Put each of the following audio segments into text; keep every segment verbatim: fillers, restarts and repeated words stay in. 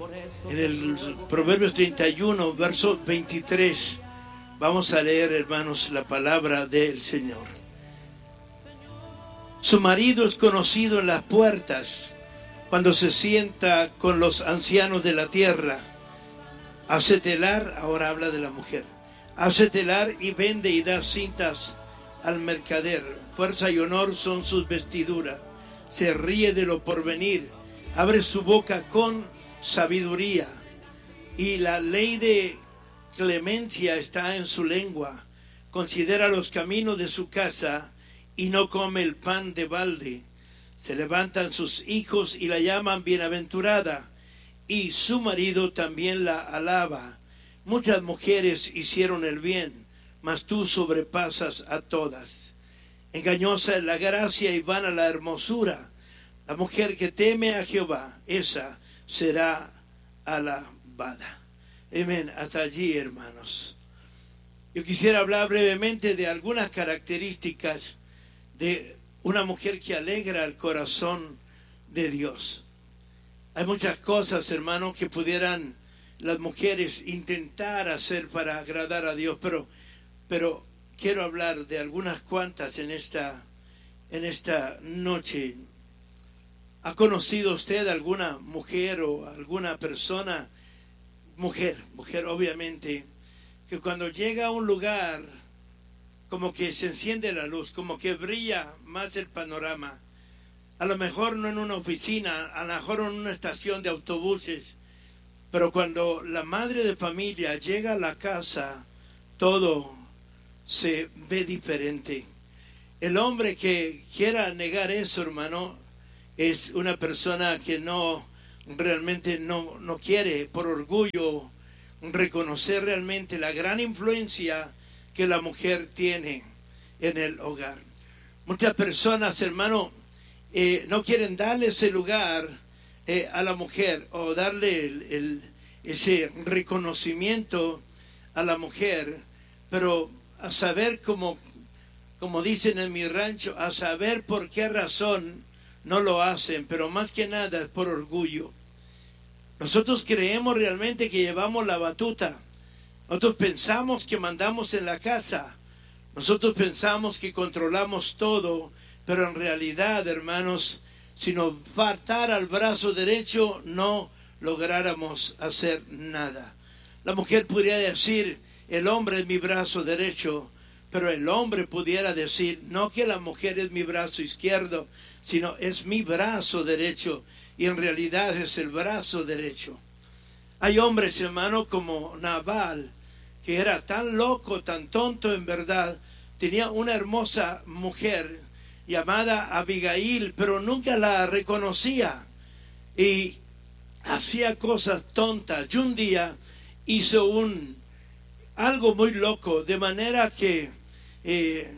En el Proverbios treinta y uno, verso veintitrés, vamos a leer, hermanos, la palabra del Señor. Su marido es conocido en las puertas, cuando se sienta con los ancianos de la tierra. Hace telar, ahora habla de la mujer, hace telar y vende y da cintas al mercader. Fuerza y honor son sus vestiduras. Se ríe de lo porvenir, abre su boca con sabiduría, y la ley de clemencia está en su lengua. Considera los caminos de su casa y no come el pan de balde. Se levantan sus hijos y la llaman bienaventurada, y su marido también la alaba. Muchas mujeres hicieron el bien, mas tú sobrepasas a todas. Engañosa es la gracia y vana la hermosura. La mujer que teme a Jehová, esa será alabada. Amén. Hasta allí, hermanos. Yo quisiera hablar brevemente de algunas características de una mujer que alegra el corazón de Dios. Hay muchas cosas, hermanos, que pudieran las mujeres intentar hacer para agradar a Dios, pero, pero quiero hablar de algunas cuantas en esta, en esta noche. ¿Ha conocido usted alguna mujer o alguna persona, mujer, mujer obviamente, que cuando llega a un lugar como que se enciende la luz, como que brilla más el panorama? A lo mejor no en una oficina, a lo mejor en una estación de autobuses, pero cuando la madre de familia llega a la casa, todo se ve diferente. El hombre que quiera negar eso, hermano, es una persona que no realmente no, no quiere, por orgullo, reconocer realmente la gran influencia que la mujer tiene en el hogar. Muchas personas, hermano, eh, no quieren darle ese lugar eh, a la mujer, o darle el, el, ese reconocimiento a la mujer, pero a saber, como, como dicen en mi rancho, a saber por qué razón no lo hacen, pero más que nada es por orgullo. Nosotros creemos realmente que llevamos la batuta. Nosotros pensamos que mandamos en la casa. Nosotros pensamos que controlamos todo, pero en realidad, hermanos, si nos faltara el brazo derecho, no lográramos hacer nada. La mujer podría decir, el hombre es mi brazo derecho, pero el hombre pudiera decir, no que la mujer es mi brazo izquierdo, sino es mi brazo derecho, y en realidad es el brazo derecho. Hay hombres, hermano, como Nabal, que era tan loco, tan tonto en verdad. Tenía una hermosa mujer llamada Abigail, pero nunca la reconocía y hacía cosas tontas. Y un día hizo un algo muy loco, de manera que eh,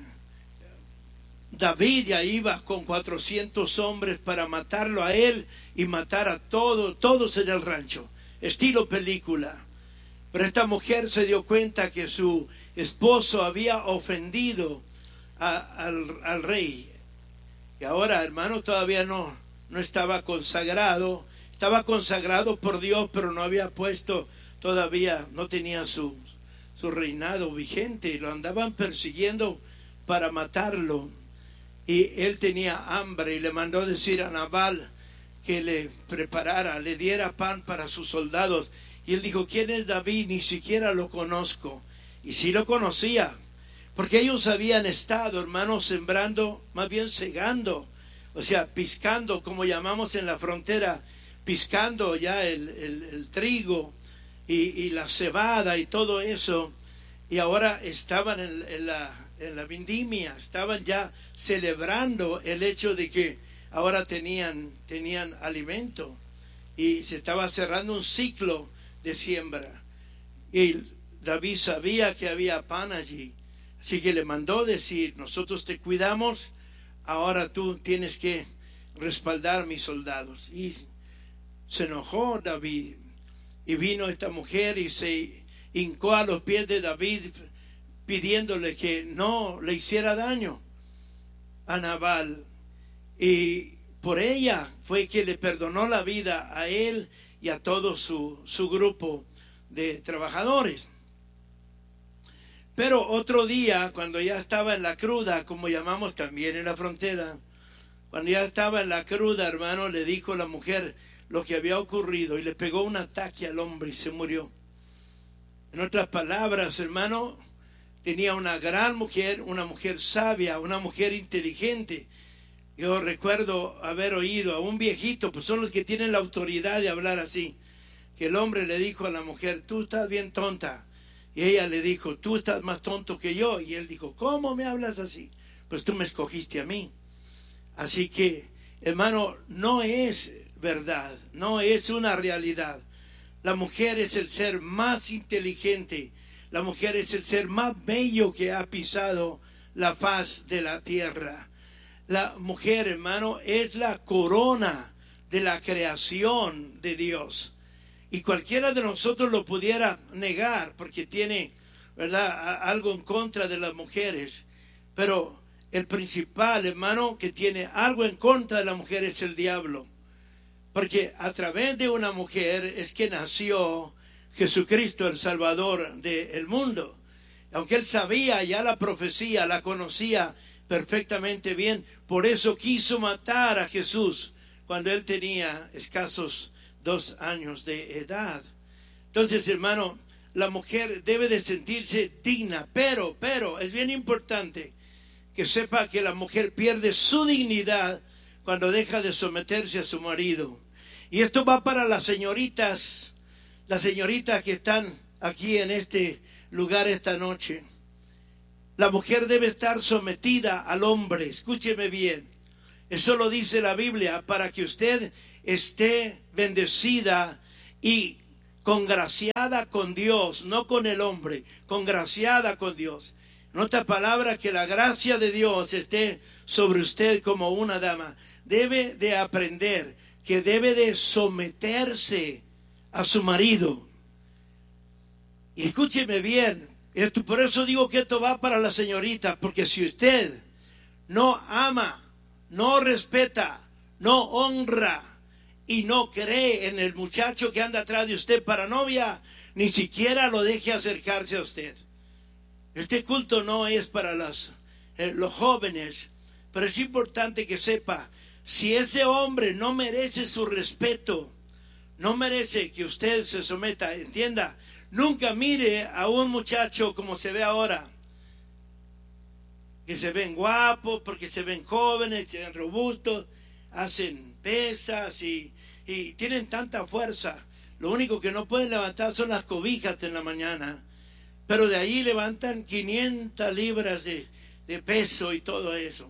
David ya iba con cuatrocientos hombres para matarlo a él y matar a todo, todos en el rancho, estilo película. Pero esta mujer se dio cuenta que su esposo había ofendido a, al, al rey. Y ahora, hermano, todavía no, no estaba consagrado. Estaba consagrado por Dios, pero no había puesto todavía, no tenía su, su reinado vigente. Y lo andaban persiguiendo para matarlo. Y él tenía hambre y le mandó decir a Nabal que le preparara, le diera pan para sus soldados. Y él dijo, ¿quién es David? Ni siquiera lo conozco. Y sí lo conocía, porque ellos habían estado, hermanos, sembrando, más bien segando, o sea, piscando, como llamamos en la frontera, piscando ya el, el, el trigo y, y la cebada y todo eso. Y ahora estaban en, en, la, en la vendimia, estaban ya celebrando el hecho de que ahora tenían, tenían alimento. Y se estaba cerrando un ciclo de siembra. Y David sabía que había pan allí, así que le mandó decir, nosotros te cuidamos, ahora tú tienes que respaldar a mis soldados. Y se enojó David, y vino esta mujer y se hincó a los pies de David pidiéndole que no le hiciera daño a Nabal. Y por ella fue que le perdonó la vida a él y a todo su, su grupo de trabajadores. Pero otro día, cuando ya estaba en la cruda, como llamamos también en la frontera, cuando ya estaba en la cruda, hermano, le dijo la mujer lo que había ocurrido y le pegó un ataque al hombre y se murió. En otras palabras, hermano, tenía una gran mujer, una mujer sabia, una mujer inteligente. Yo recuerdo haber oído a un viejito, pues son los que tienen la autoridad de hablar así, que el hombre le dijo a la mujer, tú estás bien tonta. Y ella le dijo, tú estás más tonto que yo. Y él dijo, ¿cómo me hablas así? Pues tú me escogiste a mí. Así que, hermano, no es verdad, no es una realidad. La mujer es el ser más inteligente, la mujer es el ser más bello que ha pisado la faz de la tierra. La mujer, hermano, es la corona de la creación de Dios. Y cualquiera de nosotros lo pudiera negar porque tiene, ¿verdad?, algo en contra de las mujeres. Pero el principal, hermano, que tiene algo en contra de la mujer es el diablo. Porque a través de una mujer es que nació Jesucristo, el Salvador del mundo. Aunque él sabía ya la profecía, la conocía perfectamente bien, por eso quiso matar a Jesús cuando él tenía escasos dos años de edad. Entonces, hermano, la mujer debe de sentirse digna, pero, pero, es bien importante que sepa que la mujer pierde su dignidad cuando deja de someterse a su marido. Y esto va para las señoritas, las señoritas que están aquí en este lugar esta noche. La mujer debe estar sometida al hombre, escúcheme bien. Eso lo dice la Biblia, para que usted esté bendecida y congraciada con Dios, no con el hombre, congraciada con Dios. En otra palabra, que la gracia de Dios esté sobre usted como una dama. Debe de aprender que debe de someterse a su marido. Y escúcheme bien, esto, por eso digo que esto va para la señorita, porque si usted no ama, no respeta, no honra y no cree en el muchacho que anda atrás de usted para novia, ni siquiera lo deje acercarse a usted. Este culto no es para los, eh, los jóvenes, pero es importante que sepa, si ese hombre no merece su respeto, no merece que usted se someta, entienda, nunca mire a un muchacho como se ve ahora, que se ven guapos, porque se ven jóvenes, se ven robustos, hacen pesas y, y tienen tanta fuerza. Lo único que no pueden levantar son las cobijas en la mañana, pero de ahí levantan quinientas libras de, de peso y todo eso.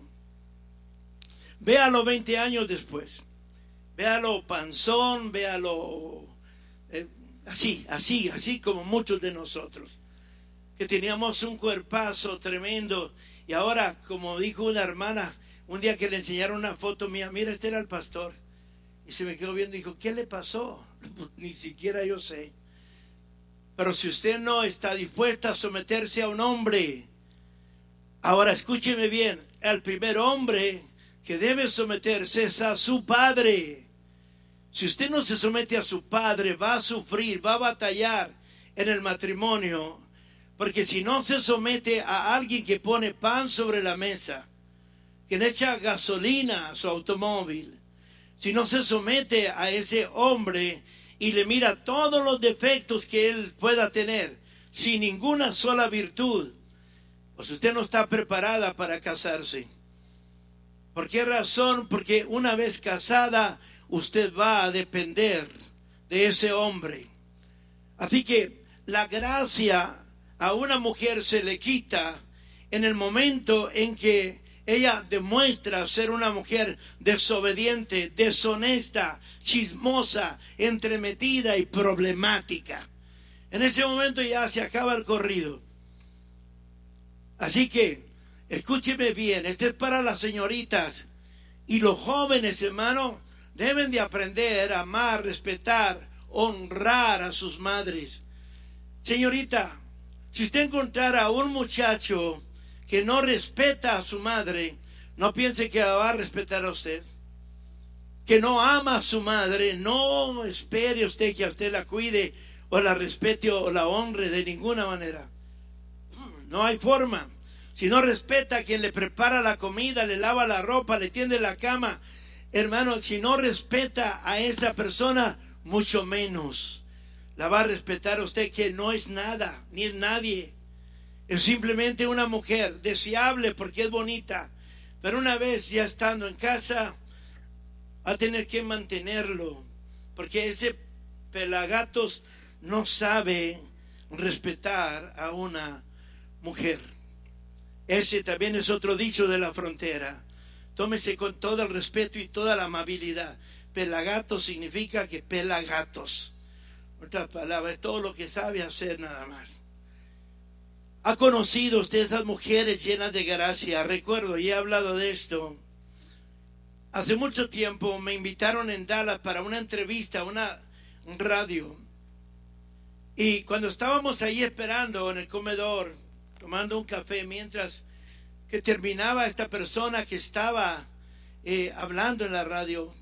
Véalo veinte años después, véalo panzón, véalo eh, así, así, así como muchos de nosotros, que teníamos un cuerpazo tremendo. Y ahora, como dijo una hermana, un día que le enseñaron una foto mía, mira, este era el pastor. Y se me quedó viendo y dijo, ¿qué le pasó? Ni siquiera yo sé. Pero si usted no está dispuesta a someterse a un hombre, ahora escúcheme bien, el primer hombre que debe someterse es a su padre. Si usted no se somete a su padre, va a sufrir, va a batallar en el matrimonio. Porque si no se somete a alguien que pone pan sobre la mesa, que le echa gasolina a su automóvil, si no se somete a ese hombre y le mira todos los defectos que él pueda tener, sin ninguna sola virtud, pues usted no está preparada para casarse. ¿Por qué razón? Porque una vez casada, usted va a depender de ese hombre. Así que la gracia a una mujer se le quita en el momento en que ella demuestra ser una mujer desobediente, deshonesta, chismosa, entremetida y problemática. En ese momento ya se acaba el corrido. Así que, escúcheme bien, este es para las señoritas y los jóvenes, hermano, deben de aprender a amar, respetar, honrar a sus madres. Señorita, si usted encontrara a un muchacho que no respeta a su madre, no piense que va a respetar a usted. que no ama a su madre, no espere usted que a usted la cuide o la respete o la honre de ninguna manera. No hay forma. Si no respeta a quien le prepara la comida, le lava la ropa, le tiende la cama, hermano, si no respeta a esa persona, mucho menos la va a respetar a usted, que no es nada, ni es nadie. Es simplemente una mujer deseable porque es bonita, pero una vez ya estando en casa, va a tener que mantenerlo, porque ese pelagatos no sabe respetar a una mujer. Ese también es otro dicho de la frontera. Tómese con todo el respeto y toda la amabilidad. Pelagatos significa que pela gatos. Otra palabra, es todo lo que sabe hacer nada más. ¿Ha conocido usted esas mujeres llenas de gracia? Recuerdo, y he hablado de esto. Hace mucho tiempo me invitaron en Dallas para una entrevista a una radio. Y cuando estábamos ahí esperando en el comedor, tomando un café, mientras que terminaba esta persona que estaba eh, hablando en la radio,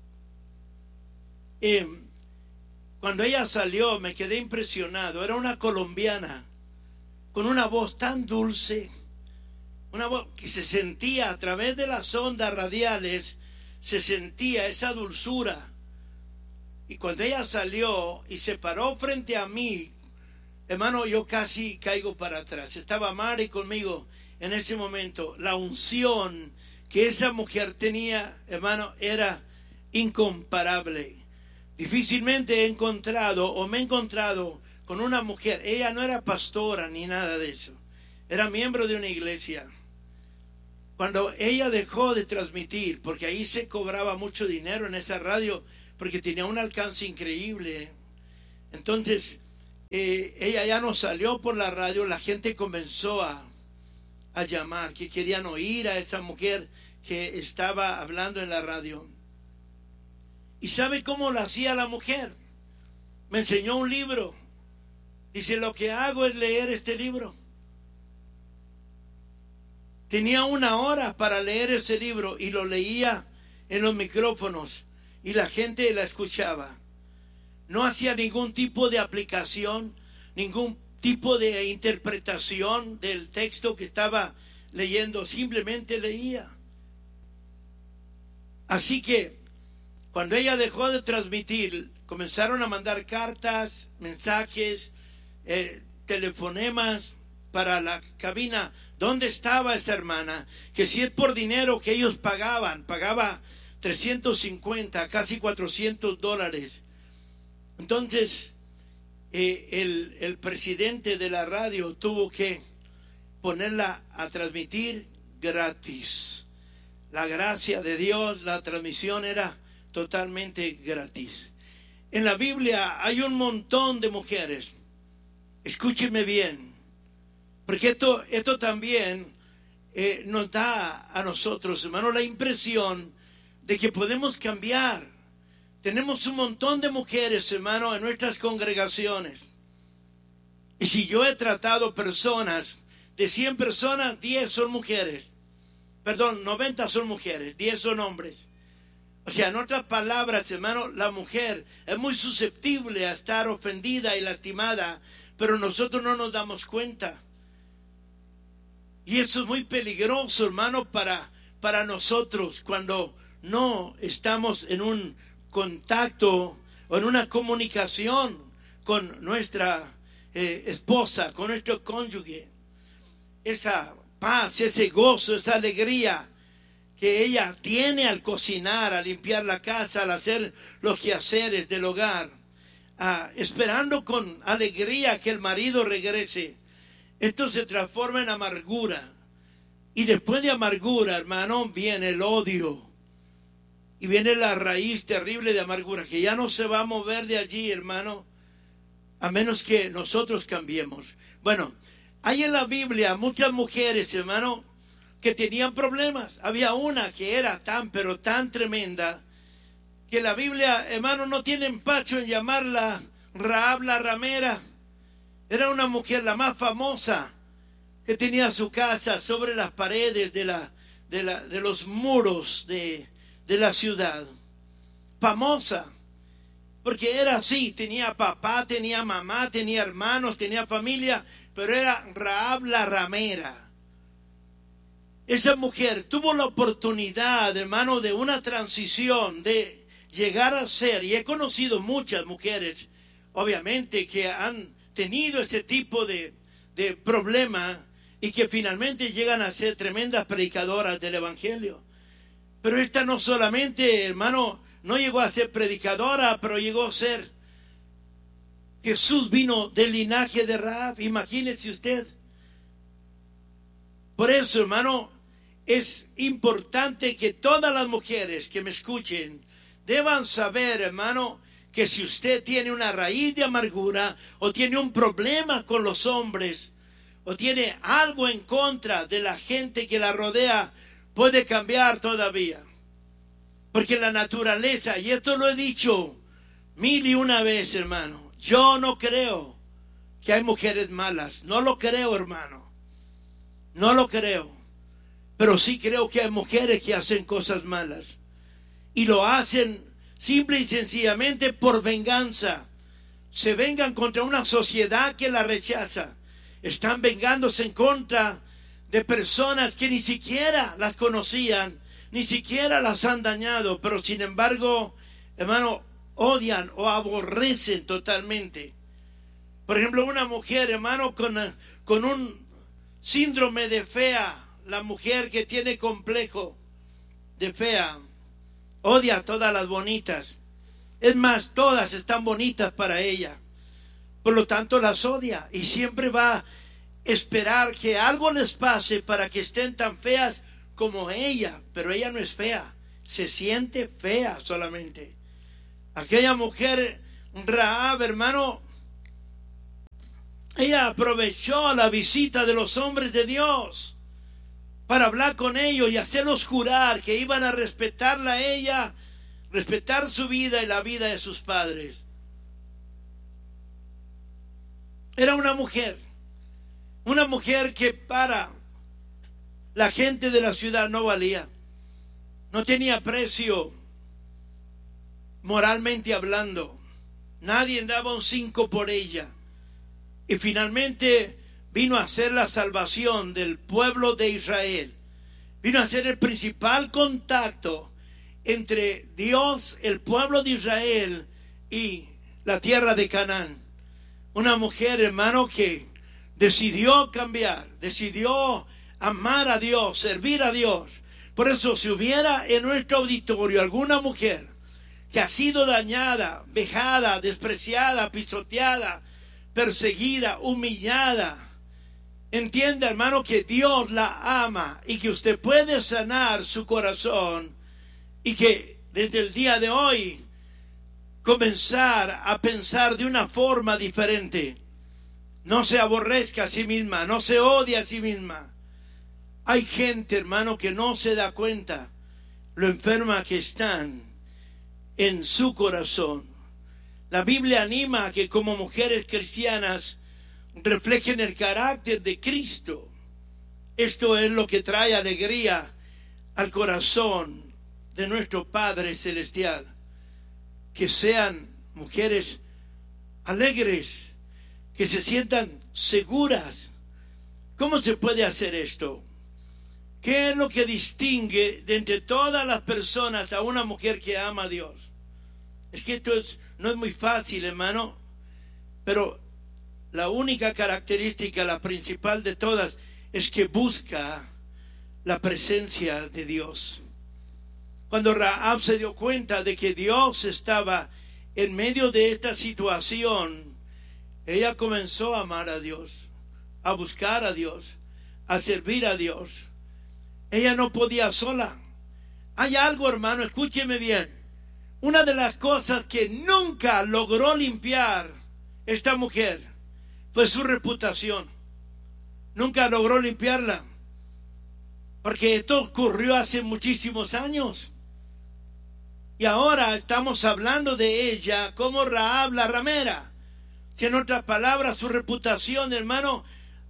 eh, cuando ella salió me quedé impresionado. Era una colombiana con una voz tan dulce, una voz que se sentía a través de las ondas radiales, se sentía esa dulzura. Y cuando ella salió y se paró frente a mí, hermano, yo casi caigo para atrás. Estaba Mari conmigo en ese momento. La unción que esa mujer tenía, hermano, era incomparable. Difícilmente he encontrado o me he encontrado con una mujer. Ella no era pastora ni nada de eso. Era miembro de una iglesia. Cuando ella dejó de transmitir, porque ahí se cobraba mucho dinero en esa radio, porque tenía un alcance increíble. Entonces, eh, ella ya no salió por la radio. La gente comenzó a, a llamar, que querían oír a esa mujer que estaba hablando en la radio. ¿Y sabe cómo lo hacía la mujer? Me enseñó un libro. Dice, lo que hago es leer este libro. Tenía una hora para leer ese libro y lo leía en los micrófonos y la gente la escuchaba. No hacía ningún tipo de aplicación, ningún tipo de interpretación del texto que estaba leyendo, simplemente leía. Así que cuando ella dejó de transmitir, comenzaron a mandar cartas, mensajes, eh, telefonemas para la cabina. ¿Dónde estaba esta hermana? Que si es por dinero que ellos pagaban, pagaba trescientos cincuenta, casi cuatrocientos dólares. Entonces, eh, el, el presidente de la radio tuvo que ponerla a transmitir gratis. La gracia de Dios, la transmisión era totalmente gratis. En la Biblia hay un montón de mujeres. Escúcheme bien, porque esto, esto también eh, nos da a nosotros, hermano, la impresión de que podemos cambiar. Tenemos un montón de mujeres, hermano, en nuestras congregaciones. Y si yo he tratado personas, de cien personas, diez son mujeres. Perdón, noventa son mujeres, diez son hombres. O sea, en otras palabras, hermano, la mujer es muy susceptible a estar ofendida y lastimada, pero nosotros no nos damos cuenta. Y eso es muy peligroso, hermano, para, para nosotros cuando no estamos en un contacto o en una comunicación con nuestra eh, esposa, con nuestro cónyuge. Esa paz, ese gozo, esa alegría que ella tiene al cocinar, al limpiar la casa, al hacer los quehaceres del hogar, ah, esperando con alegría que el marido regrese. Esto se transforma en amargura. Y después de amargura, hermano, viene el odio. Y viene la raíz terrible de amargura, que ya no se va a mover de allí, hermano, a menos que nosotros cambiemos. Bueno, hay en la Biblia muchas mujeres, hermano, que tenían problemas. Había una que era tan, pero tan tremenda, que la Biblia, hermano, no tiene empacho en llamarla Rahab la ramera. Era una mujer la más famosa, que tenía su casa sobre las paredes de, la, de, la, de los muros de, de la ciudad. famosa, porque era así, tenía papá, tenía mamá, tenía hermanos, tenía familia, pero era Rahab la ramera. Esa mujer tuvo la oportunidad, hermano, de una transición, de llegar a ser, y he conocido muchas mujeres, obviamente, que han tenido ese tipo de, de problema y que finalmente llegan a ser tremendas predicadoras del evangelio. Pero esta no solamente, hermano, no llegó a ser predicadora, pero llegó a ser, Jesús vino del linaje de Rahab, imagínese usted. Por eso, hermano, es importante que todas las mujeres que me escuchen deban saber, hermano, que si usted tiene una raíz de amargura o tiene un problema con los hombres o tiene algo en contra de la gente que la rodea, puede cambiar todavía. Porque la naturaleza, y esto lo he dicho mil y una vez, hermano, yo no creo que hay mujeres malas. No lo creo, hermano. No lo creo. Pero sí creo que hay mujeres que hacen cosas malas. Y lo hacen simple y sencillamente por venganza. Se vengan contra una sociedad que la rechaza. Están vengándose en contra de personas que ni siquiera las conocían, ni siquiera las han dañado, pero sin embargo, hermano, odian o aborrecen totalmente. Por ejemplo, una mujer, hermano, con, con un síndrome de fea, la mujer que tiene complejo de fea, odia a todas las bonitas. Es más, todas están bonitas para ella. Por lo tanto, las odia y siempre va a esperar que algo les pase para que estén tan feas como ella. Pero ella no es fea, se siente fea solamente. Aquella mujer, Rahab, hermano, ella aprovechó la visita de los hombres de Dios para hablar con ellos y hacerlos jurar que iban a respetarla a ella, respetar su vida y la vida de sus padres. Era una mujer, una mujer que para la gente de la ciudad no valía, no tenía precio moralmente hablando. Nadie daba un cinco por ella. Y finalmente vino a ser la salvación del pueblo de Israel. Vino a ser el principal contacto entre Dios, el pueblo de Israel y la tierra de Canaán. Una mujer, hermano, que decidió cambiar, decidió amar a Dios, servir a Dios. Por eso, si hubiera en nuestro auditorio alguna mujer que ha sido dañada, vejada, despreciada, pisoteada, perseguida, humillada, entienda, hermano, que Dios la ama y que usted puede sanar su corazón y que desde el día de hoy comenzar a pensar de una forma diferente. No se aborrezca a sí misma, no se odia a sí misma. Hay gente, hermano, que no se da cuenta lo enferma que están en su corazón. La Biblia anima a que como mujeres cristianas reflejen el carácter de Cristo. Esto es lo que trae alegría al corazón de nuestro Padre Celestial. Que sean mujeres alegres, que se sientan seguras. ¿Cómo se puede hacer esto? ¿Qué es lo que distingue de entre todas las personas a una mujer que ama a Dios? Es que esto es, no es muy fácil, hermano, pero la única característica, la principal de todas, es que busca la presencia de Dios. Cuando Rahab se dio cuenta de que Dios estaba en medio de esta situación, ella comenzó a amar a Dios, a buscar a Dios, a servir a Dios. Ella no podía sola. Hay algo, hermano, escúcheme bien. Una de las cosas que nunca logró limpiar esta mujer fue su reputación. Nunca logró limpiarla. Porque esto ocurrió hace muchísimos años. Y ahora estamos hablando de ella como Rahab la ramera. Si en otras palabras, su reputación, hermano,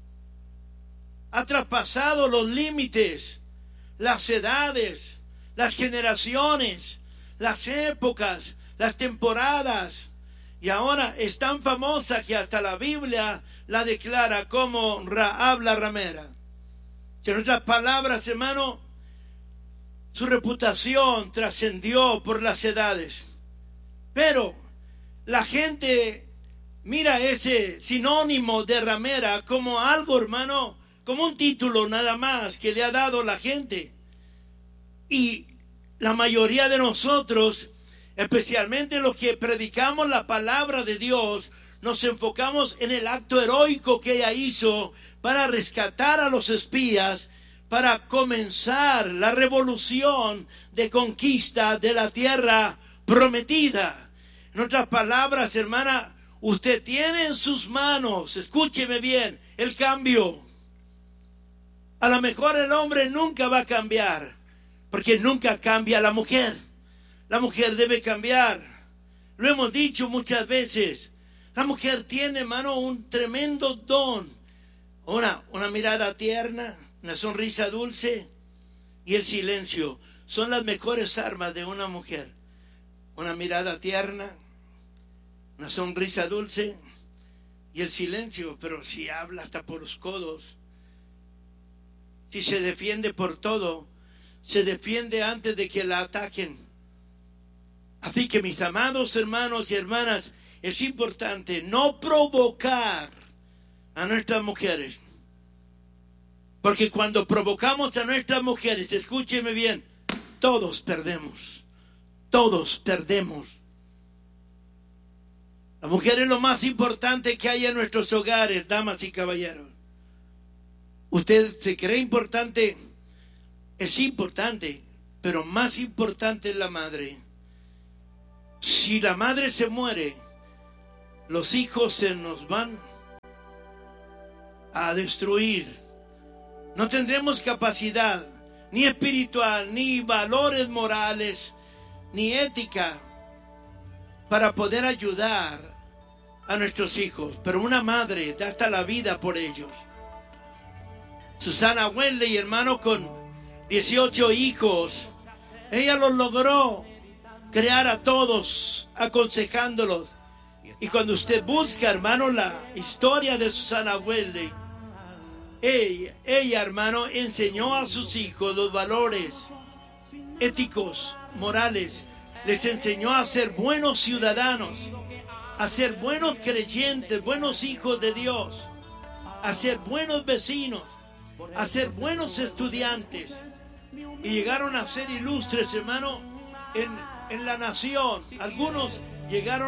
ha traspasado los límites, las edades, las generaciones, las épocas, las temporadas. Y ahora es tan famosa que hasta la Biblia la declara como Rahab la ramera. Que en otras palabras, hermano, su reputación trascendió por las edades. Pero la gente mira ese sinónimo de ramera como algo, hermano, como un título nada más que le ha dado la gente. Y la mayoría de nosotros, especialmente los que predicamos la palabra de Dios, nos enfocamos en el acto heroico que ella hizo para rescatar a los espías, para comenzar la revolución de conquista de la tierra prometida. En otras palabras, hermana, usted tiene en sus manos, escúcheme bien, el cambio. A lo mejor el hombre nunca va a cambiar, porque nunca cambia la mujer. La mujer debe cambiar. Lo hemos dicho muchas veces. La mujer tiene, hermano, un tremendo don. Una, una mirada tierna, una sonrisa dulce y el silencio. Son las mejores armas de una mujer. Una mirada tierna, una sonrisa dulce y el silencio. Pero si habla hasta por los codos, si se defiende por todo, se defiende antes de que la ataquen. Así que, mis amados hermanos y hermanas, es importante no provocar a nuestras mujeres. Porque cuando provocamos a nuestras mujeres, escúcheme bien, todos perdemos. Todos perdemos. La mujer es lo más importante que hay en nuestros hogares, damas y caballeros. Usted se cree importante, es importante, pero más importante es la madre. Si la madre se muere, los hijos se nos van a destruir. No tendremos capacidad ni espiritual, ni valores morales, ni ética para poder ayudar a nuestros hijos. Pero una madre da hasta la vida por ellos. Susana Wesley, hermano, con dieciocho hijos, ella los logró crear a todos, aconsejándolos. Y cuando usted busca, hermano, la historia de Susana Wesley, ella, ella, hermano, enseñó a sus hijos los valores éticos, morales. Les enseñó a ser buenos ciudadanos, a ser buenos creyentes, buenos hijos de Dios, a ser buenos vecinos, a ser buenos estudiantes. Y llegaron a ser ilustres, hermano, en, en la nación. Algunos llegaron